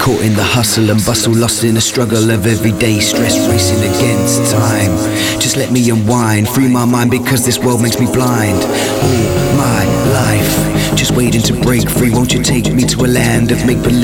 Caught in the hustle and bustle, lost in the struggle of everyday stress, racing against time. Just let me unwind, free my mind because this world makes me blind. All my life, just waiting to break free. Won't you take me to a land of make-believe?